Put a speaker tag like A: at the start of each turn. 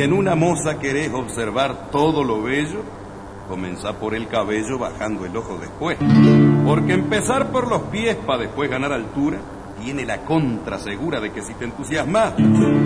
A: en una moza querés observar todo lo bello, comenzá por el cabello bajando el ojo después. Porque empezar por los pies para después ganar altura tiene la contra segura de que si te entusiasmas